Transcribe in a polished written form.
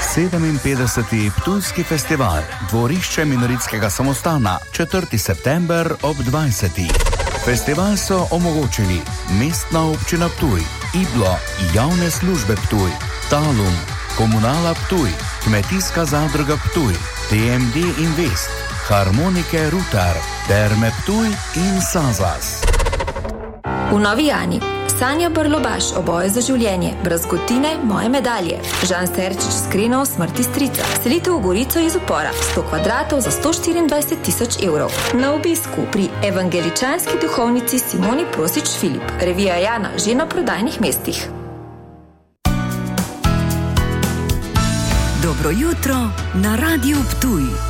57. Ptujski festival, dvorišče Minoritskega samostana, 4. september ob 20. Festival so omogočili Mestna občina Ptuj, Iblo, Javne službe Ptuj, Talum, Komunala Ptuj, Kmetijska zadruga Ptuj, TMD Invest, Harmonike Rutar, Terme Ptuj in Sazas. V Novi Jani Sanja Brlobaš, Oboje za življenje, Brazgotine, Moje medalje, Žan Serčič, Skrenov, Smrti strica, Selitev v Gorico iz upora, 100 kvadratov za 124 000 evrov. Na obisku pri evangeličanski duhovnici Simoni Prosič Filip. Revija Jana že na prodajnih mestih. Dobro jutro na Radiu Ptuj.